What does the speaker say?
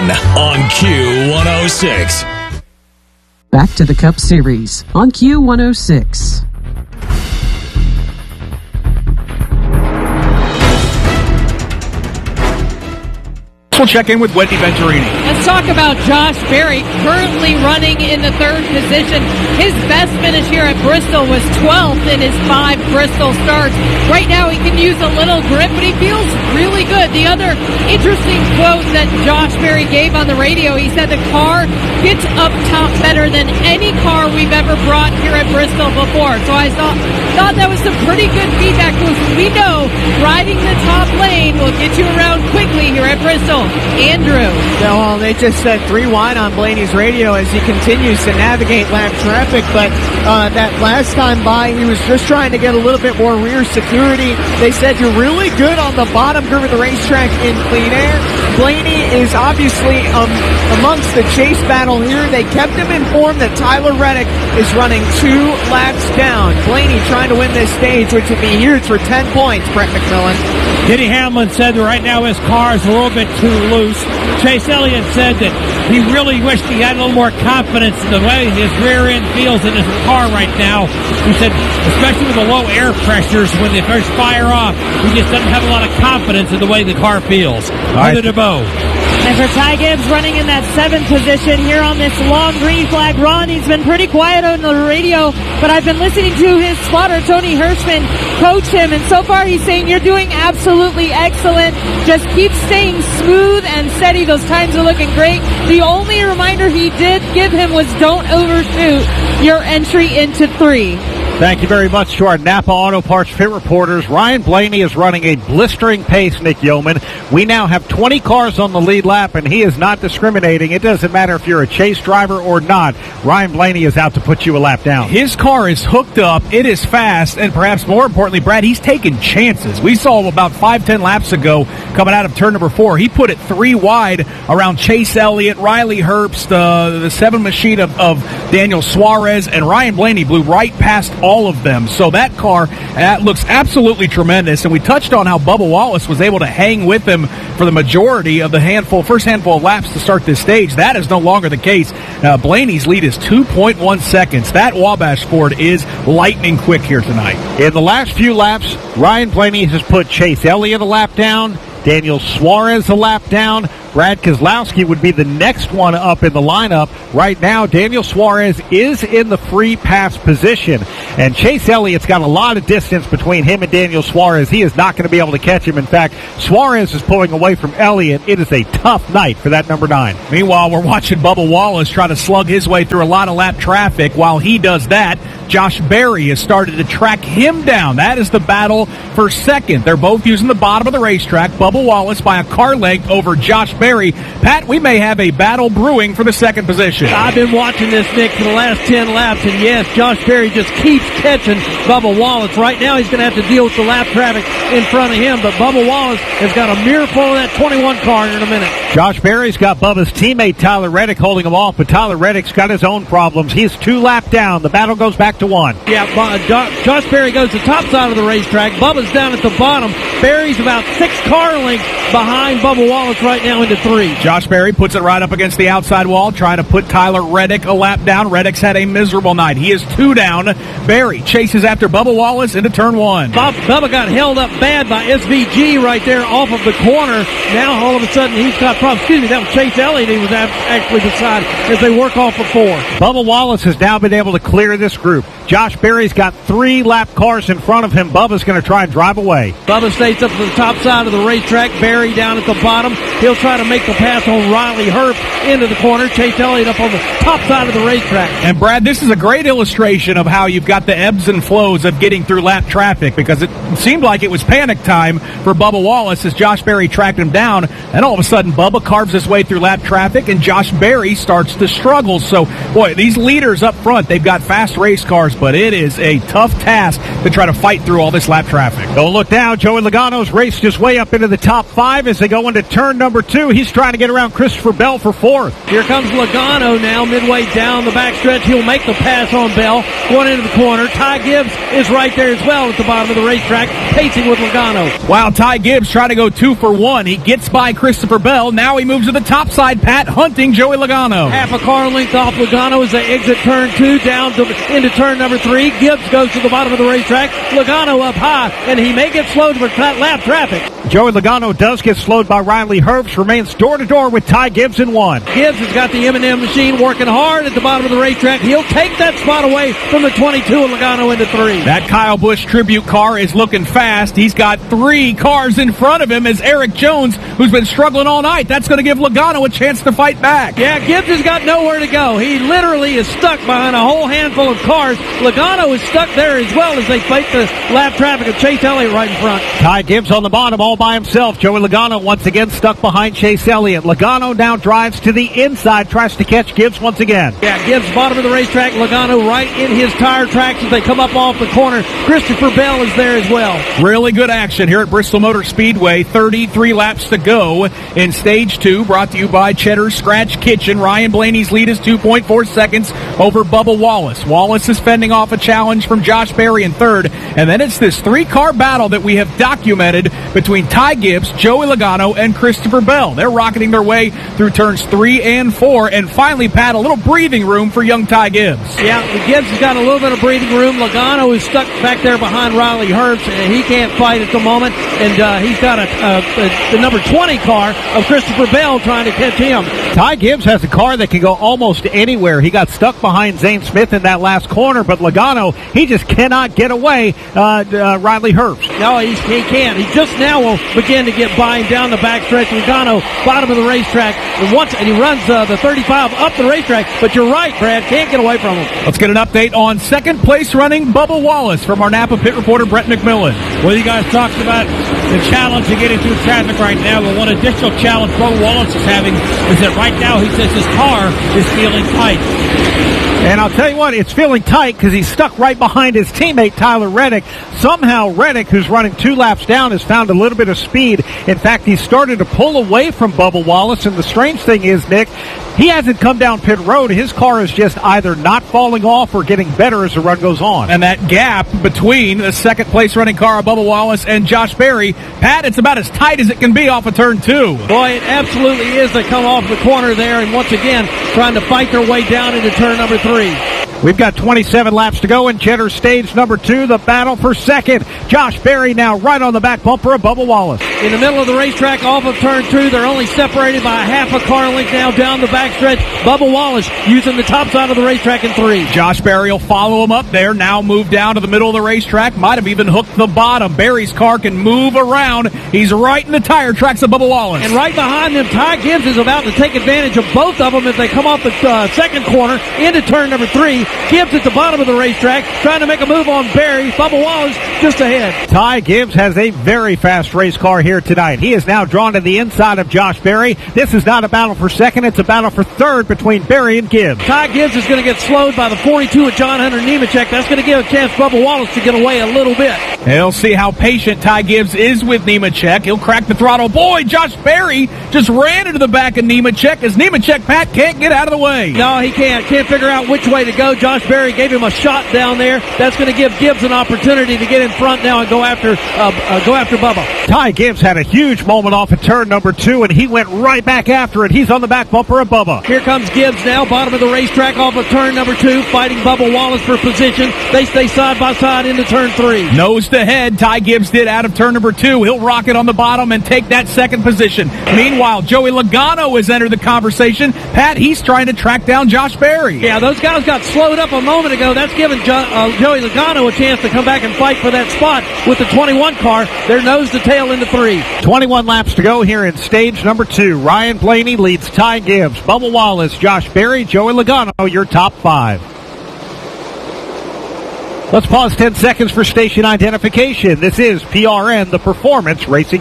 on Q106. Back to the Cup Series on Q106. We'll check in with Wendy Venturini. Let's talk about Josh Berry, currently running in the third position. His best finish here at Bristol was 12th in his 5 Bristol starts. Right now he can use a little grip, but he feels really good. The other interesting quote that Josh Berry gave on the radio, he said the car gets up top better than any car we've ever brought here at Bristol before. So I thought that was some pretty good feedback, because we know riding the top lane will get you around quickly here at Bristol. Andrew. Well, they just said 3 wide on Blaney's radio as he continues to navigate lap traffic, but that last time by, he was just trying to get a little bit more rear security. They said you're really good on the bottom curve of the racetrack in clean air. Blaney is obviously amongst the chase battle here. They kept him informed that Tyler Reddick is running 2 laps down. Blaney trying to win this stage, which would be huge for 10 points, Brett McMillan. Denny Hamlin said that right now his car is a little bit too loose. Chase Elliott said that he really wished he had a little more confidence in the way his rear end feels in his car right now. He said, especially with the low air pressures when they first fire off, he just doesn't have a lot of confidence in the way the car feels. Heather DeBow. And for Ty Gibbs running in that 7th position here on this long green flag run, he's been pretty quiet on the radio, but I've been listening to his spotter, Tony Hirschman, coach him, and so far he's saying you're doing absolutely excellent. Just keep staying smooth and steady. Those times are looking great. The only reminder he did give him was don't overshoot your entry into 3. Thank you very much to our Napa Auto Parts pit reporters. Ryan Blaney is running a blistering pace, Nick Yeoman. We now have 20 cars on the lead lap, and he is not discriminating. It doesn't matter if you're a chase driver or not. Ryan Blaney is out to put you a lap down. His car is hooked up. It is fast, and perhaps more importantly, Brad, he's taking chances. We saw him about 5-10 laps ago coming out of turn number 4. He put it 3 wide around Chase Elliott, Riley Herbst, the 7 machine of Daniel Suarez, and Ryan Blaney blew right past all of them. So that car looks absolutely tremendous, and we touched on how Bubba Wallace was able to hang with him for the majority of the first handful of laps to start this stage. That is no longer the case. Blaney's lead is 2.1 seconds. That Wabash Ford is lightning quick here tonight. In the last few laps, Ryan Blaney has put Chase Elliott a lap down, Daniel Suarez a lap down. Brad Keselowski would be the next one up in the lineup. Right now, Daniel Suarez is in the free pass position, and Chase Elliott's got a lot of distance between him and Daniel Suarez. He is not going to be able to catch him. In fact, Suarez is pulling away from Elliott. It is a tough night for that number 9. Meanwhile, we're watching Bubba Wallace try to slug his way through a lot of lap traffic. While he does that, Josh Berry has started to track him down. That is the battle for second. They're both using the bottom of the racetrack. Bubba Wallace by a car length over Josh Berry. Pat, we may have a battle brewing for the second position. I've been watching this, Nick, for the last 10 laps, and yes, Josh Berry just keeps catching Bubba Wallace. Right now he's going to have to deal with the lap traffic in front of him, but Bubba Wallace has got a mirror full of that 21 car in a minute. Josh Berry's got Bubba's teammate Tyler Reddick holding him off, but Tyler Reddick's got his own problems. He's 2 laps down. The battle goes back to 1. Yeah, Josh Berry goes to the top side of the racetrack. Bubba's down at the bottom. Berry's about 6 car lengths behind Bubba Wallace right now into 3. Josh Berry puts it right up against the outside wall, trying to put Tyler Reddick a lap down. Reddick's had a miserable night. He is 2 down. Berry chases after Bubba Wallace into turn 1. Bubba got held up bad by SVG right there off of the corner. Now all of a sudden he's got problems. Excuse me, that was Chase Elliott he was actually beside as they work off of 4. Bubba Wallace has now been able to clear this group. Josh Berry's got 3 lap cars in front of him. Bubba's going to try and drive away. Bubba stays up to the top side of the racetrack. Berry down at the bottom. He'll try to make the pass on Riley Herbst into the corner. Chase Elliott up on the top side of the racetrack. And Brad, this is a great illustration of how you've got the ebbs and flows of getting through lap traffic, because it seemed like it was panic time for Bubba Wallace as Josh Berry tracked him down, and all of a sudden Bubba carves his way through lap traffic and Josh Berry starts to struggle. So, boy, these leaders up front, they've got fast race cars, but it is a tough task to try to fight through all this lap traffic. Don't look down. Joey Logano's raced his way up into the top 5 as they go into turn number 2. He's trying to get around Christopher Bell for fourth. Here comes Logano now, midway down the backstretch. He'll make the pass on Bell, going into the corner. Ty Gibbs is right there as well at the bottom of the racetrack, pacing with Logano. Wow, Ty Gibbs trying to go 2 for 1. He gets by Christopher Bell. Now he moves to the top side, Pat, hunting Joey Logano. Half a car length off Logano as they exit turn 2 down into turn number 3. Gibbs goes to the bottom of the racetrack. Logano up high, and he may get slowed for lap traffic. Joey Logano does get slowed by Riley Herbst, remains door-to-door with Ty Gibbs in 1. Gibbs has got the M&M machine working hard at the bottom of the racetrack. He'll take that spot away from the 22 and Logano into 3. That Kyle Busch tribute car is looking fast. He's got 3 cars in front of him as Eric Jones, who's been struggling all night. That's going to give Logano a chance to fight back. Yeah, Gibbs has got nowhere to go. He literally is stuck behind a whole handful of cars. Logano is stuck there as well as they fight the lap traffic of Chase Elliott right in front. Ty Gibbs on the bottom all by himself. Joey Logano once again stuck behind Chase Elliott. Logano now drives to the inside, tries to catch Gibbs once again. Yeah, Gibbs bottom of the racetrack. Logano right in his tire tracks as they come up off the corner. Christopher Bell is there as well. Really good action here at Bristol Motor Speedway. 33 laps to go in Stage 2, brought to you by Cheddar's Scratch Kitchen. Ryan Blaney's lead is 2.4 seconds over Bubba Wallace. Wallace is fending off a challenge from Josh Berry in third. And then it's this 3-car battle that we have documented between Ty Gibbs, Joey Logano, and Christopher Bell. They're rocketing their way through turns 3 and 4. And finally, Pat, a little breathing room for young Ty Gibbs. Yeah, Gibbs has got a little bit of breathing room. Logano is stuck back there behind Riley Herbst, and he can't fight at the moment. And he's got the number 20 car of Christopher Bell trying to catch him. Ty Gibbs has a car that can go almost anywhere. He got stuck behind Zane Smith in that last corner, but Logano, he just cannot get away Riley Herbst. No, he can't. He just now will begin to get by him down the backstretch. Logano, bottom of the racetrack, and he runs the 35 up the racetrack. But you're right, Brad, can't get away from him. Let's get an update on second place running Bubba Wallace from our Napa pit reporter Brett McMillan. Well, you guys talked about the challenge of getting through traffic right now. Well, one additional challenge Bubba Wallace is having is that right now he says his car is feeling tight. And I'll tell you what, it's feeling tight because he's stuck right behind his teammate, Tyler Reddick. Somehow Reddick, who's running 2 laps down, has found a little bit of speed. In fact, he's started to pull away from Bubba Wallace. And the strange thing is, Nick, he hasn't come down pit road. His car is just either not falling off or getting better as the run goes on. And that gap between the second place running car of Bubba Wallace and Josh Berry, Pat, it's about as tight as it can be off of turn 2. Boy, it absolutely is. They come off the corner there and once again trying to fight their way down into turn number 3. We've got 27 laps to go in Cheddar stage number 2, the battle for second. Josh Berry now right on the back bumper of Bubba Wallace. In the middle of the racetrack off of turn 2, they're only separated by a half a car length now down the backstretch. Bubba Wallace using the top side of the racetrack in 3. Josh Berry will follow him up there, now move down to the middle of the racetrack, might have even hooked the bottom. Berry's car can move around. He's right in the tire tracks of Bubba Wallace. And right behind them, Ty Gibbs is about to take advantage of both of them as they come off the second corner into turn number 3. Gibbs at the bottom of the racetrack trying to make a move on Berry. Bubba Wallace just ahead. Ty Gibbs has a very fast race car here tonight. He is now drawn to the inside of Josh Berry. This is not a battle for second, it's a battle for third between Berry and Gibbs. Ty Gibbs is going to get slowed by the 42 of John Hunter Nemechek. That's going to give a chance for Bubba Wallace to get away a little bit. He'll see how patient Ty Gibbs is with Nemechek. He'll crack the throttle. Boy, Josh Berry just ran into the back of Nemechek as Nemechek, Pat, can't get out of the way. No, he can't. Can't figure out which way to go. Josh Berry gave him a shot down there. That's going to give Gibbs an opportunity to get in front now and go after Bubba. Ty Gibbs had a huge moment off at turn number 2, and he went right back after it. He's on the back bumper of Bubba. Here comes Gibbs now, bottom of the racetrack off of turn number 2, fighting Bubba Wallace for position. They stay side by side into turn 3. Nose to head, Ty Gibbs did out of turn number 2. He'll rocket on the bottom and take that second position. Meanwhile, Joey Logano has entered the conversation. Pat, he's trying to track down Josh Berry. Yeah, those guys got slowed up a moment ago. That's given Joey Logano a chance to come back and fight for that spot with the 21 car. They're nose to tail into 3. 21 laps to go here in stage number 2. Ryan Blaney leads Ty Gibbs, Bubba Wallace, Josh Berry, Joey Logano, your top 5. Let's pause 10 seconds for station identification. This is PRN, the Performance Racing